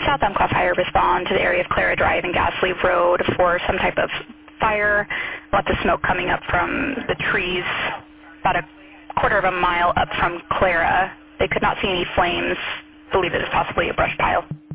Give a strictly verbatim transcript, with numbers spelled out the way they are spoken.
South Umpqua Fire respond to the area of Clara Drive and Gasleave Road for some type of fire. Lots of smoke coming up from the trees about a quarter of a mile up from Clara. They could not see any flames. Believe it is possibly a brush pile.